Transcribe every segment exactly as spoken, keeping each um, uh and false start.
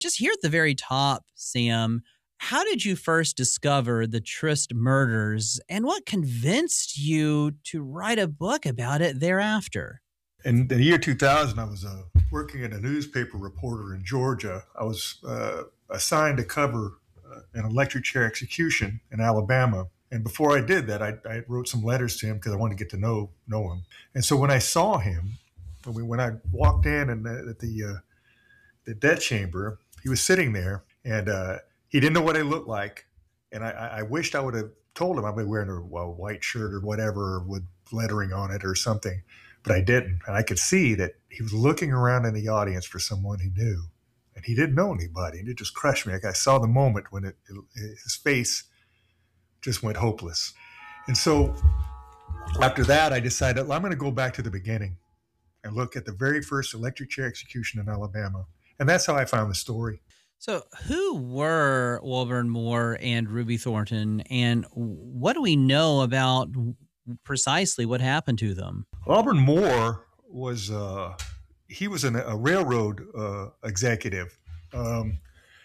Just here at the very top, Sam, how did you first discover the Trist murders and what convinced you to write a book about it thereafter? In the year two thousand, I was uh, working as a newspaper reporter in Georgia. I was uh, assigned to cover uh, an electric chair execution in Alabama. And before I did that, I, I wrote some letters to him because I wanted to get to know know him. And so when I saw him, when, we, when I walked in and at the uh, the death chamber, he was sitting there, and uh, he didn't know what I looked like. And I, I wished I would have told him I'd be wearing a, a white shirt or whatever with lettering on it or something. But I didn't. And I could see that he was looking around in the audience for someone he knew. And he didn't know anybody. And it just crushed me. Like I saw the moment when it, it, his face just went hopeless. And so after that, I decided, well, I'm going to go back to the beginning and look at the very first electric chair execution in Alabama. And that's how I found the story. So, who were Wilburn Moore and Ruby Thornton, and what do we know about precisely what happened to them? Wilburn Moore was uh, he was an, a railroad uh, executive, um,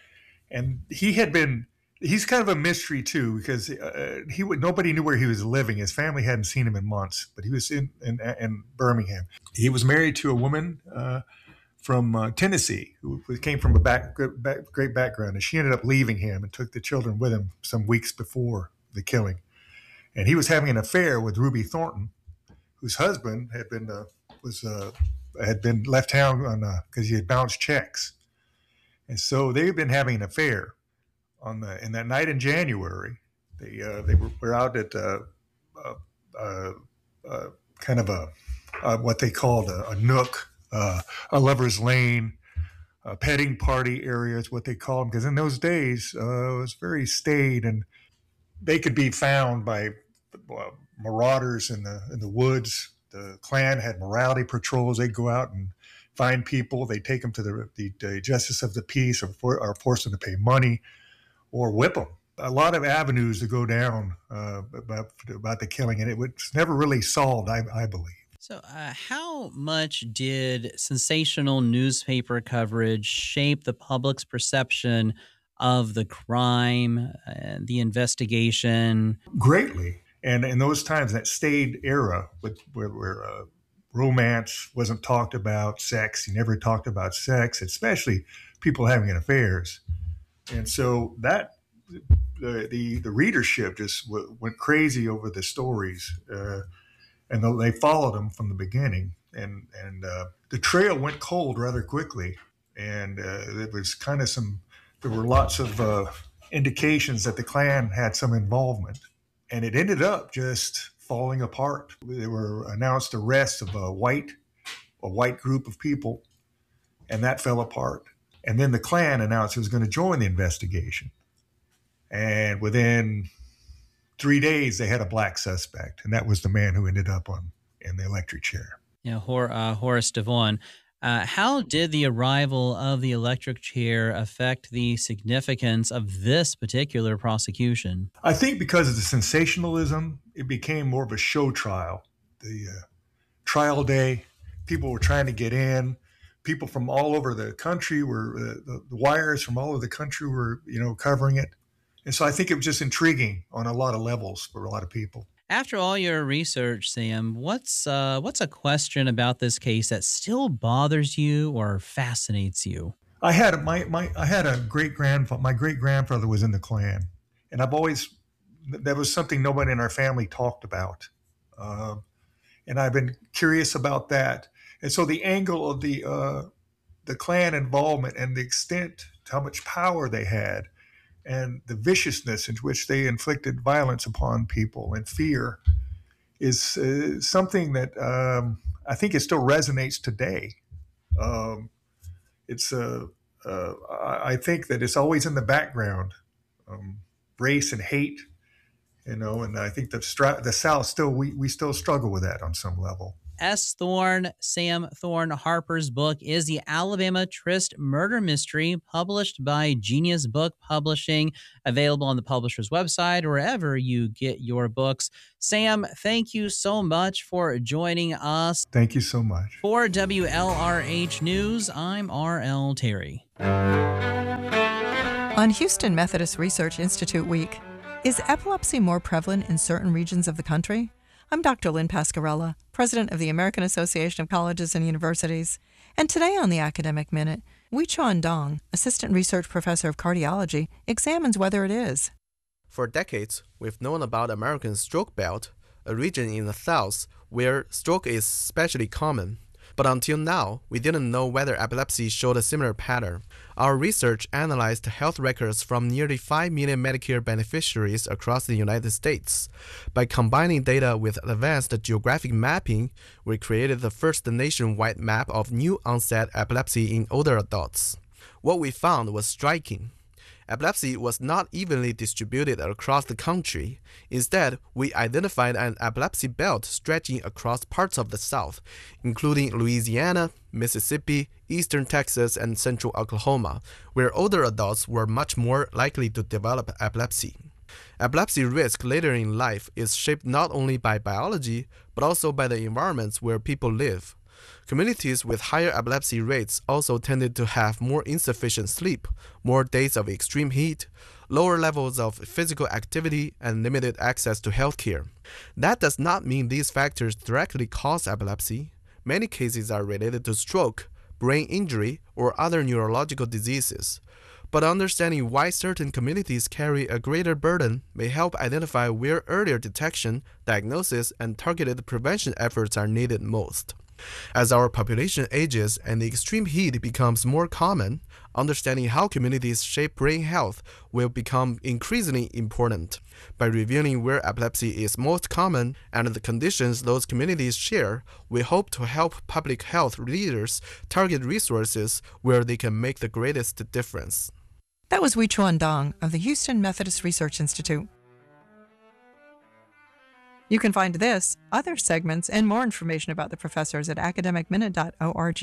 and he had been. He's kind of a mystery too because uh, he would nobody knew where he was living. His family hadn't seen him in months, but he was in in, in Birmingham. He was married to a woman uh, from uh, Tennessee who came from a back, back, great background, and she ended up leaving him and took the children with him some weeks before the killing. And he was having an affair with Ruby Thornton, whose husband had been uh, was uh, had been left town on because uh, he had bounced checks, and so they've been having an affair. On the in that night in January, they uh, they were, were out at uh, uh, uh, uh, kind of a uh, what they called a, a nook, uh, a lover's lane, a petting party area is what they call them, because in those days uh, it was very staid and they could be found by uh, marauders in the in the woods. The Klan had morality patrols. They'd go out and find people. They'd take them to the, the, the justice of the peace or, for, or force them to pay money or whip them. A lot of avenues to go down uh, about, about the killing, and it was never really solved, I, I believe. So uh, how much did sensational newspaper coverage shape the public's perception of the crime and the investigation? Greatly. And in those times, that staid era with, where, where uh, romance wasn't talked about, sex, you never talked about sex, especially people having affairs. And so that the the, the readership just w- went crazy over the stories, uh, and the, they followed them from the beginning. And and uh, the trail went cold rather quickly, and uh, there was kind of some. There were lots of uh, indications that the Klan had some involvement, and it ended up just falling apart. There were announced arrests of a white a white group of people, and that fell apart. And then the Klan announced it was going to join the investigation. And within three days, they had a black suspect, and that was the man who ended up on in the electric chair. Yeah, Hor- uh, Horace Devon. Uh, how did the arrival of the electric chair affect the significance of this particular prosecution? I think because of the sensationalism, it became more of a show trial. The uh, trial day, people were trying to get in. People from all over the country were, uh, the, the wires from all over the country were, you know, covering it. And so I think it was just intriguing on a lot of levels for a lot of people. After all your research, Sam, what's uh, what's a question about this case that still bothers you or fascinates you? I had my, my I had a great grandfather. My great grandfather was in the Klan, and I've always that was something nobody in our family talked about, uh, and I've been curious about that. And so the angle of the uh, the Klan involvement and the extent to how much power they had and the viciousness in which they inflicted violence upon people and fear is uh, something that um, I think it still resonates today. Um, it's uh, uh, I think that it's always in the background, um, race and hate, you know, and I think the, stra- the South still, we, we still struggle with that on some level. S. Thorne, Sam Thorne Harper's book is The Alabama Trist Murder Mystery, published by Genius Book Publishing, available on the publisher's website or wherever you get your books. Sam, thank you so much for joining us. Thank you so much. For W L R H News, I'm R L Terry. On Houston Methodist Research Institute Week, is epilepsy more prevalent in certain regions of the country? I'm Doctor Lynn Pascarella, president of the American Association of Colleges and Universities. And today on the Academic Minute, Wei-Chuan Dong, assistant research professor of cardiology, examines whether it is. For decades, we've known about American stroke belt, a region in the South where stroke is especially common. But until now, we didn't know whether epilepsy showed a similar pattern. Our research analyzed health records from nearly five million Medicare beneficiaries across the United States. By combining data with advanced geographic mapping, we created the first nationwide map of new onset epilepsy in older adults. What we found was striking. Epilepsy was not evenly distributed across the country. Instead, we identified an epilepsy belt stretching across parts of the South, including Louisiana, Mississippi, eastern Texas, and central Oklahoma, where older adults were much more likely to develop epilepsy. Epilepsy risk later in life is shaped not only by biology, but also by the environments where people live. Communities with higher epilepsy rates also tended to have more insufficient sleep, more days of extreme heat, lower levels of physical activity, and limited access to healthcare. That does not mean these factors directly cause epilepsy. Many cases are related to stroke, brain injury, or other neurological diseases. But understanding why certain communities carry a greater burden may help identify where earlier detection, diagnosis, and targeted prevention efforts are needed most. As our population ages and the extreme heat becomes more common, understanding how communities shape brain health will become increasingly important. By revealing where epilepsy is most common and the conditions those communities share, we hope to help public health leaders target resources where they can make the greatest difference. That was Wei-Chuan Dong of the Houston Methodist Research Institute. You can find this, other segments, and more information about the professors at academic minute dot org.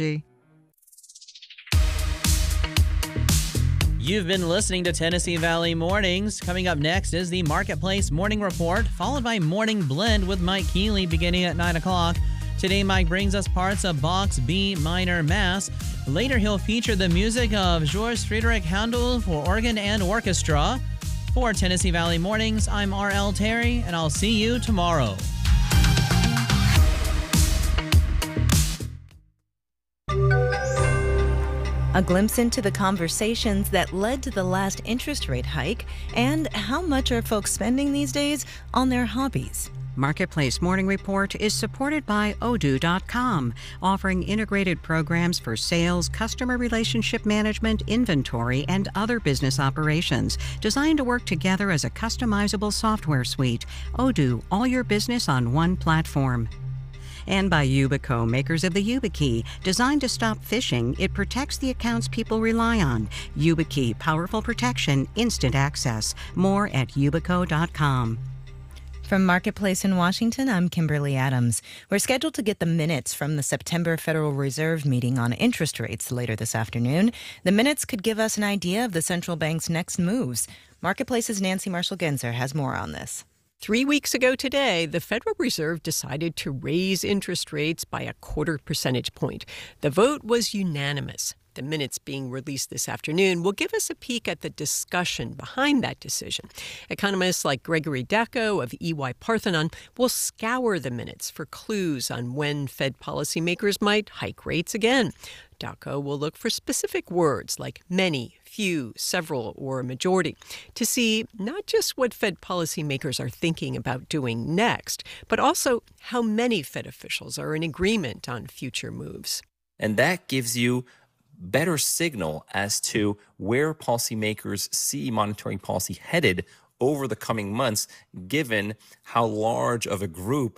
You've been listening to Tennessee Valley Mornings. Coming up next is the Marketplace Morning Report, followed by Morning Blend with Mike Keeley beginning at nine o'clock. Today, Mike brings us parts of Bach's B minor Mass. Later, he'll feature the music of George Friedrich Handel for organ and orchestra. For Tennessee Valley Mornings, I'm R L Terry, and I'll see you tomorrow. A glimpse into the conversations that led to the last interest rate hike and how much are folks spending these days on their hobbies. Marketplace Morning Report is supported by Odoo dot com, offering integrated programs for sales, customer relationship management, inventory, and other business operations, designed to work together as a customizable software suite. Odoo, all your business on one platform. And by Yubico, makers of the YubiKey. Designed to stop phishing, it protects the accounts people rely on. YubiKey, powerful protection, instant access. More at Yubico dot com. From Marketplace in Washington, I'm Kimberly Adams. We're scheduled to get the minutes from the September Federal Reserve meeting on interest rates later this afternoon. The minutes could give us an idea of the central bank's next moves. Marketplace's Nancy Marshall-Genzer has more on this. Three weeks ago today, the Federal Reserve decided to raise interest rates by a quarter percentage point. The vote was unanimous. The minutes being released this afternoon will give us a peek at the discussion behind that decision. Economists like Gregory Dacko of E Y Parthenon will scour the minutes for clues on when Fed policymakers might hike rates again. Dacko will look for specific words like many, few, several, or majority to see not just what Fed policymakers are thinking about doing next, but also how many Fed officials are in agreement on future moves. And that gives you better signal as to where policymakers see monetary policy headed over the coming months, given how large of a group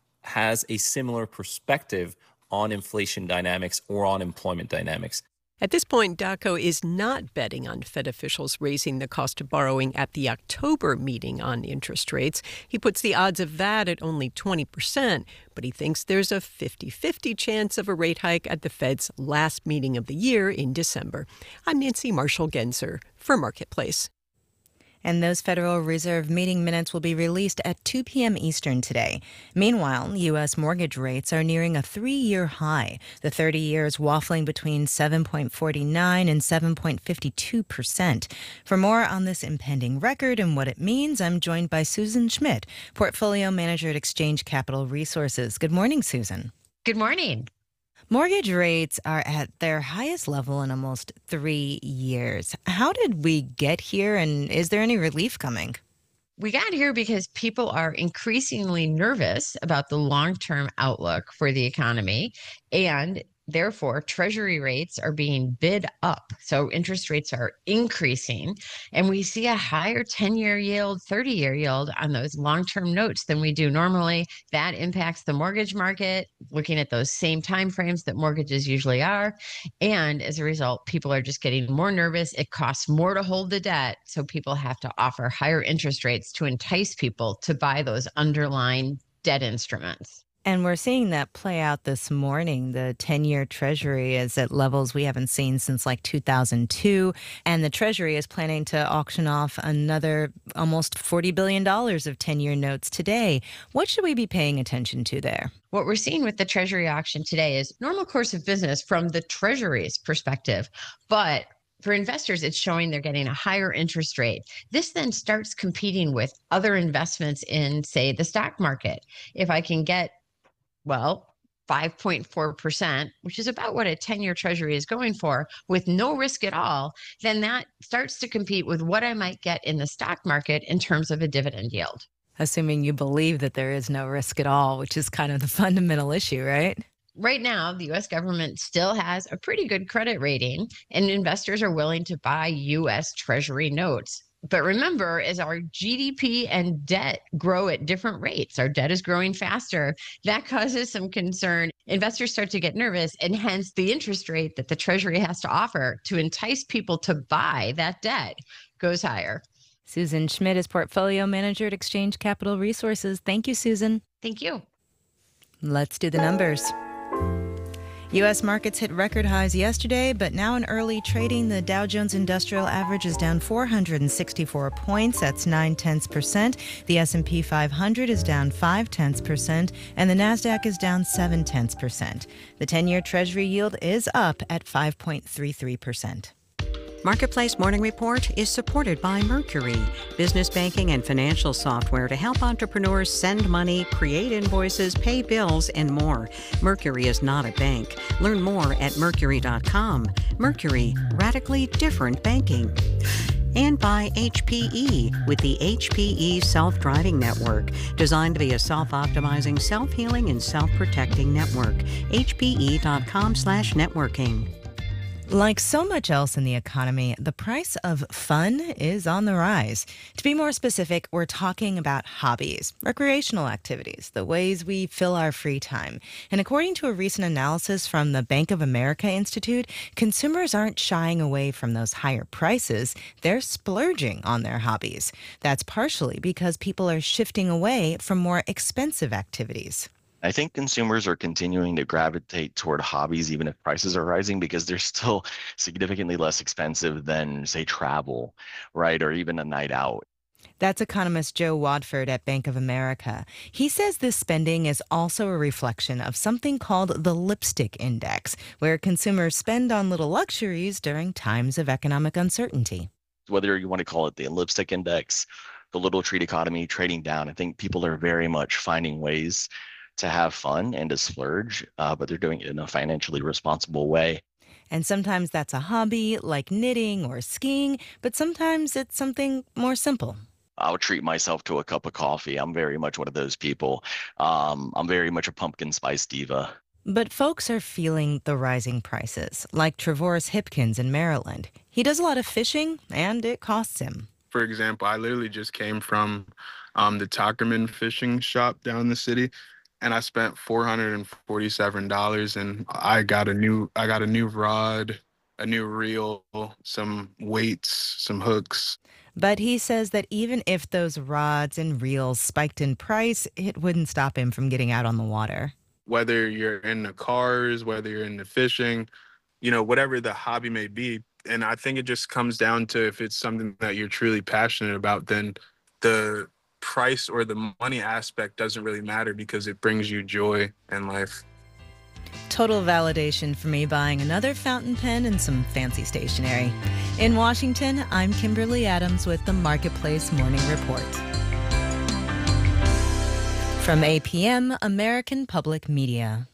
has a similar perspective on inflation dynamics or on employment dynamics. At this point, Dacko is not betting on Fed officials raising the cost of borrowing at the October meeting on interest rates. He puts the odds of that at only twenty percent, but he thinks there's a fifty-fifty chance of a rate hike at the Fed's last meeting of the year in December. I'm Nancy Marshall-Genzer for Marketplace. And those Federal Reserve meeting minutes will be released at two p.m. Eastern today. Meanwhile, U S mortgage rates are nearing a three-year high. The thirty-year is waffling between seven point four nine and seven point five two percent. For more on this impending record and what it means, I'm joined by Susan Schmidt, Portfolio Manager at Exchange Capital Resources. Good morning, Susan. Good morning. Mortgage rates are at their highest level in almost three years. How did we get here, and is there any relief coming? We got here because people are increasingly nervous about the long-term outlook for the economy, and therefore, Treasury rates are being bid up. So interest rates are increasing, and we see a higher ten-year yield, thirty-year yield on those long-term notes than we do normally. That impacts the mortgage market, looking at those same timeframes that mortgages usually are. And as a result, people are just getting more nervous. It costs more to hold the debt, so people have to offer higher interest rates to entice people to buy those underlying debt instruments. And we're seeing that play out this morning. The ten-year Treasury is at levels we haven't seen since like two thousand two. And the Treasury is planning to auction off another almost forty billion dollars of ten-year notes today. What should we be paying attention to there? What we're seeing with the Treasury auction today is normal course of business from the Treasury's perspective. But for investors, it's showing they're getting a higher interest rate. This then starts competing with other investments in, say, the stock market. If I can get Well, five point four percent, which is about what a ten-year Treasury is going for, with no risk at all, then that starts to compete with what I might get in the stock market in terms of a dividend yield. Assuming you believe that there is no risk at all, which is kind of the fundamental issue, right? Right now, the U S government still has a pretty good credit rating, and investors are willing to buy U S Treasury notes. But remember, as our G D P and debt grow at different rates, our debt is growing faster, that causes some concern. Investors start to get nervous, and hence the interest rate that the Treasury has to offer to entice people to buy that debt goes higher. Susan Schmidt is Portfolio Manager at Exchange Capital Resources. Thank you, Susan. Thank you. Let's do the numbers. U S markets hit record highs yesterday, but now in early trading, the Dow Jones Industrial Average is down four hundred sixty-four points. That's nine tenths percent. The S and P five hundred is down five tenths percent, and the Nasdaq is down seven tenths percent. The ten-year Treasury yield is up at five point three three percent. Marketplace Morning Report is supported by Mercury, business banking and financial software to help entrepreneurs send money, create invoices, pay bills, and more. Mercury is not a bank. Learn more at mercury dot com. Mercury, radically different banking. And by H P E with the H P E Self-Driving Network, designed to be a self-optimizing, self-healing, and self-protecting network. H P E dot com slash networking. Like so much else in the economy, the price of fun is on the rise. To be more specific, we're talking about hobbies, recreational activities, the ways we fill our free time. And according to a recent analysis from the Bank of America Institute, consumers aren't shying away from those higher prices. They're splurging on their hobbies. That's partially because people are shifting away from more expensive activities. I think consumers are continuing to gravitate toward hobbies even if prices are rising because they're still significantly less expensive than, say, travel, right, or even a night out. That's economist Joe Wadford at Bank of America. He says this spending is also a reflection of something called the lipstick index, where consumers spend on little luxuries during times of economic uncertainty. Whether you want to call it the lipstick index, the little treat economy, trading down, I think people are very much finding ways to have fun and to splurge, uh, but they're doing it in a financially responsible way. And sometimes that's a hobby like knitting or skiing, but sometimes it's something more simple. I'll treat myself to a cup of coffee. I'm very much one of those people. Um, I'm very much a pumpkin spice diva. But folks are feeling the rising prices, like Trevoris Hipkins in Maryland. He does a lot of fishing, and it costs him. For example, I literally just came from um, the Tackerman fishing shop down the city. And I spent four hundred forty-seven dollars, and I got a new I got a new rod, a new reel, some weights, some hooks. But he says that even if those rods and reels spiked in price, it wouldn't stop him from getting out on the water. Whether you're in the cars, whether you're in the fishing, you know, whatever the hobby may be, And I think it just comes down to if it's something that you're truly passionate about, then the price or the money aspect doesn't really matter because it brings you joy in life. Total validation for me buying another fountain pen and some fancy stationery. In Washington, I'm Kimberly Adams with the Marketplace Morning Report. From A P M, American Public Media.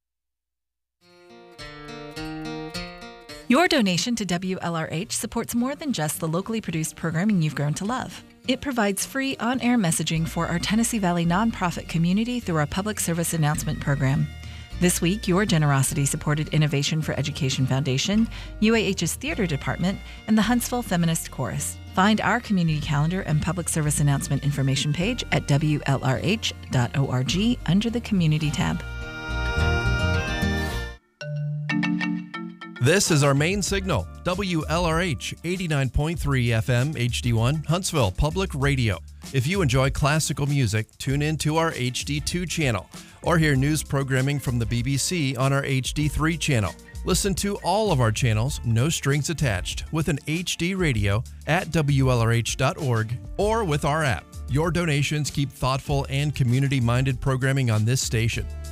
Your donation to W L R H supports more than just the locally produced programming you've grown to love. It provides free on-air messaging for our Tennessee Valley nonprofit community through our public service announcement program. This week, your generosity supported Innovation for Education Foundation, U A H's Theater Department, and the Huntsville Feminist Chorus. Find our community calendar and public service announcement information page at W L R H dot org under the Community tab. This is our main signal, W L R H eighty-nine point three F M H D one, Huntsville Public Radio. If you enjoy classical music, tune in to our H D two channel, or hear news programming from the B B C on our H D three channel. Listen to all of our channels, no strings attached, with an H D radio at W L R H dot org or with our app. Your donations keep thoughtful and community-minded programming on this station.